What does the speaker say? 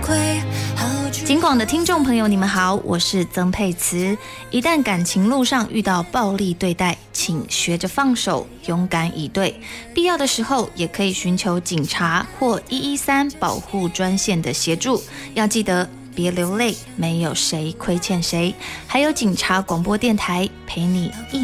警广的听众朋友，你们好，我是曾沛慈。一旦感情路上遇到暴力对待，请学着放手，勇敢以对。必要的时候，也可以寻求警察或113保护专线的协助。要记得别流泪，没有谁亏欠谁。还有警察广播电台陪你一